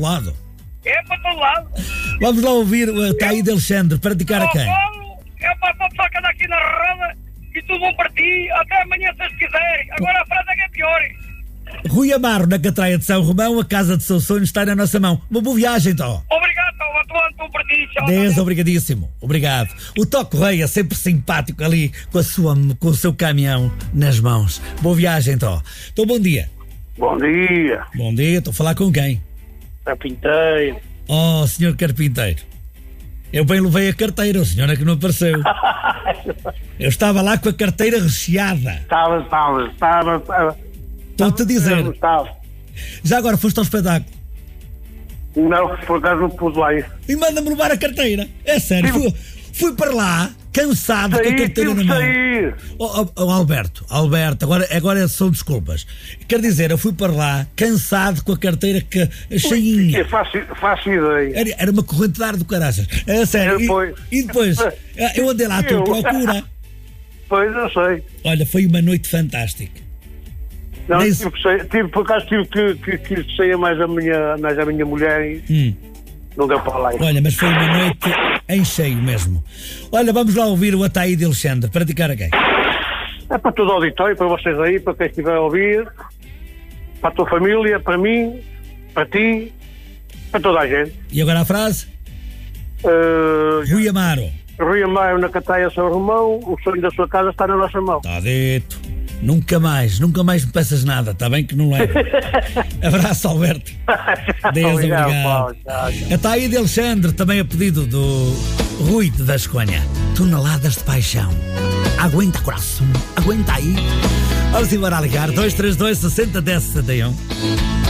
lado. É para todo lado. Vamos lá ouvir o Taí de Alexandre, praticar a quem? Paulo, é para a pessoa que anda aqui na roda e tudo bom para ti. Até amanhã, se vocês quiserem. Agora a frase é que é pior. Rui Amaro, na Catraia de São Romão, a casa de seus sonhos está na nossa mão. Uma boa viagem, então. Obrigado, atuando para ti. Tchau. Obrigadíssimo. Obrigado. O Tó Correia, sempre simpático ali, com o seu caminhão nas mãos. Boa viagem, Tó. Então, bom dia. Bom dia. Bom dia, estou a falar com quem? Carpinteiro. Oh, senhor carpinteiro. Eu bem levei a carteira, o senhor é que não apareceu. Eu estava lá com a carteira recheada. Estava. Estou-te a dizer. Não estava. Já agora foste ao espetáculo. Não, por acaso não pus lá isso. E manda-me levar a carteira. É sério, fui para lá, cansado, com a carteira na mão. Oh, Alberto, agora são desculpas. Quer dizer, eu fui para lá, cansado, com a carteira cheinha. Eu faço ideia. Era uma corrente de ar do caraças. É sério. E depois, eu andei lá à tua procura. Pois, eu sei. Olha, foi uma noite fantástica. Não, por acaso tive que sair mais a minha mulher e não deu para lá. Olha, mas foi uma noite em cheio mesmo. Olha, vamos lá ouvir o Ataí de Alexandre, praticar a quem? É para todo o auditório, para vocês aí, para quem estiver a ouvir, para a tua família, para mim, para ti, para toda a gente. E agora a frase? Rui Amaro. Rui Amaro, na Catraia São Romão, o sonho da sua casa está na nossa mão. Está dito. Nunca mais me peças nada, está bem que não levo. Abraço, Alberto. Deus, obrigado. Está aí de Alexandre, também a pedido do Rui da Esconha. Toneladas de paixão. Aguenta, coração. Aguenta aí. Vamos embora a ligar. 232 60 10 71.